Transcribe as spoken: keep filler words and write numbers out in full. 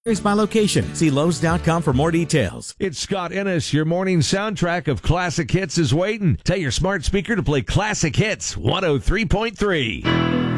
Here's by location. See Lowe's dot com for more details. It's Scott Ennis. Your morning soundtrack of classic hits is waiting. Tell your smart speaker to play classic hits one oh three point three.